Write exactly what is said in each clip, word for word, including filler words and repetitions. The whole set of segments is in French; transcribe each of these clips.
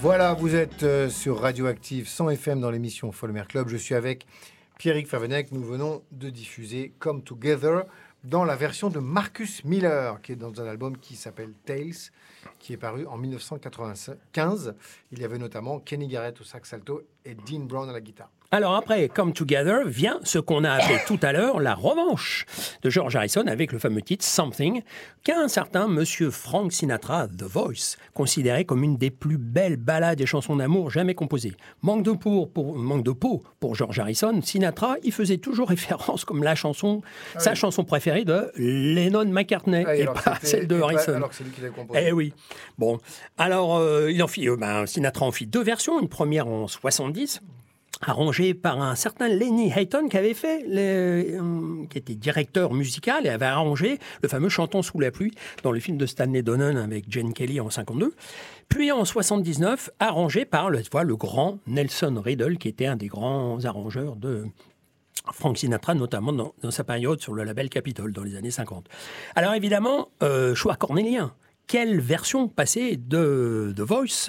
Voilà, vous êtes euh, sur Radioactive cent F M dans l'émission Folmer Club. Je suis avec Pierrick Favenec. Nous venons de diffuser Come Together dans la version de Marcus Miller, qui est dans un album qui s'appelle Tales, qui est paru en dix-neuf cent quatre-vingt-quinze. Il y avait notamment Kenny Garrett au sax alto et Dean Brown à la guitare. Alors après Come Together vient ce qu'on a appelé tout à l'heure la revanche de George Harrison avec le fameux titre Something qu'un certain monsieur Frank Sinatra, The Voice, considérait comme une des plus belles ballades et chansons d'amour jamais composées. Manque de peau pour, manque de peau pour George Harrison, Sinatra y faisait toujours référence comme la chanson, ah sa oui. chanson préférée de Lennon-McCartney ah, et pas celle de Harrison. Pas, alors que c'est lui qui l'a composé. Eh oui. Bon, alors euh, il en fit, euh, ben, Sinatra en fit deux versions, une première en soixante-dix. Arrangé par un certain Lenny Hayton qui avait fait, les, euh, qui était directeur musical et avait arrangé le fameux Chantons sous la pluie dans le film de Stanley Donen avec Gene Kelly en cinquante-deux. Puis en soixante-dix-neuf, arrangé par le, voilà, le grand Nelson Riddle qui était un des grands arrangeurs de Frank Sinatra, notamment dans, dans sa période sur le label Capitol dans les années cinquante. Alors évidemment, euh, choix cornélien. Quelle version passer de The Voice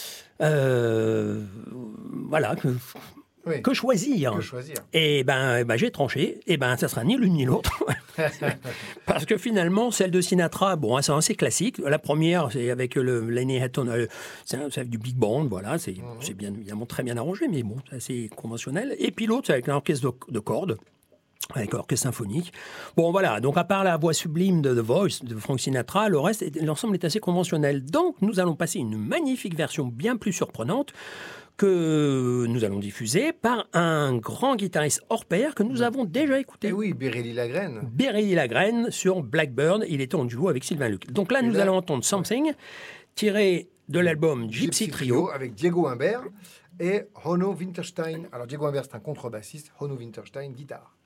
euh, Voilà. Que, Oui. Que choisir, que choisir. Et ben, ben j'ai tranché. Et ben, ça sera ni l'une ni l'autre, parce que finalement, celle de Sinatra, bon, c'est assez classique. La première, c'est avec le Lenny Hayton, euh, c'est, c'est du big band, voilà, c'est, mm-hmm. c'est bien évidemment très bien arrangé, mais bon, c'est assez conventionnel. Et puis l'autre, c'est avec l'orchestre de, de cordes. Avec l'orchestre symphonique. Bon, voilà. Donc, à part la voix sublime de The Voice, de Frank Sinatra, le reste, l'ensemble est assez conventionnel. Donc, nous allons passer une magnifique version bien plus surprenante que nous allons diffuser par un grand guitariste hors pair que nous avons déjà écouté. Et oui, Berélie Lagrène. Berélie Lagrène sur Blackbird. Il était en duo avec Sylvain Luc. Donc là, Et nous là, allons entendre Something, ouais. tiré de l'album Gypsy, Gypsy Trio. Trio. Avec Diego Humbert et Hono Winterstein. Alors, Diego Humbert, c'est un contrebassiste. Hono Winterstein, guitare.